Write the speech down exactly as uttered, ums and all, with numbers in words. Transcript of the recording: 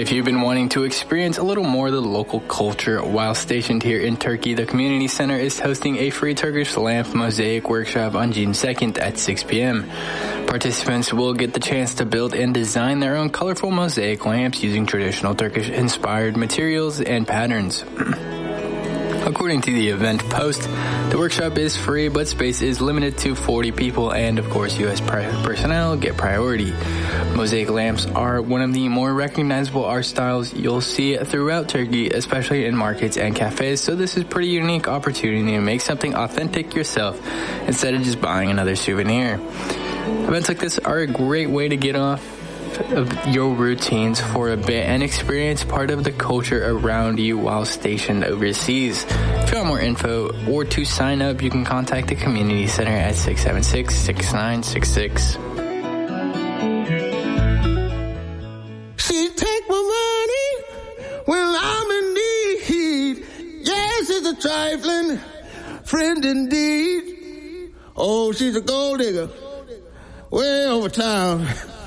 If you've been wanting to experience a little more of the local culture while stationed here in Turkey, the Community Center is hosting a free Turkish lamp mosaic workshop on June second at six p.m. Participants will get the chance to build and design their own colorful mosaic lamps using traditional Turkish-inspired materials and patterns. According to the event post, the workshop is free, but space is limited to forty people, and of course, U S personnel get priority. Mosaic lamps are one of the more recognizable art styles you'll see throughout Turkey, especially in markets and cafes, so this is a pretty unique opportunity to make something authentic yourself instead of just buying another souvenir. Events like this are a great way to get off of your routines for a bit and experience part of the culture around you while stationed overseas. If you want more info or to sign up, you can contact the Community Center at six seven six, six nine six six. She take my money when I'm in need. Yes, it's a trifling friend indeed. Oh, she's a gold digger way over town.